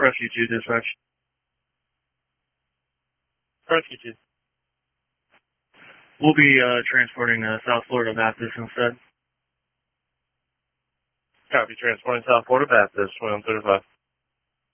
Rescue 2 dispatch. Rescue 2. We'll be transporting South Florida Baptist instead. Copy, transporting South Florida Baptist, 2135.